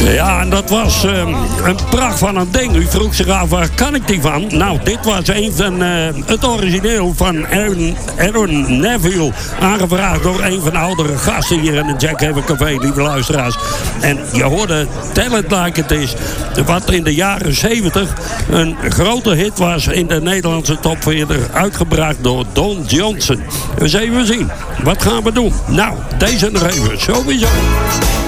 Ja, en dat was een pracht van een ding. U vroeg zich af, waar kan ik die van? Nou, dit was een van het origineel van Aaron Neville. Aangevraagd door een van de oudere gasten hier in het Jackhaven Café, lieve luisteraars. En je hoorde Tell It Like It Is, wat in de jaren 70 een grote hit was in de Nederlandse top 40, uitgebracht door Don Johnson. Dus even zien, wat gaan we doen? Nou, deze nog even, sowieso.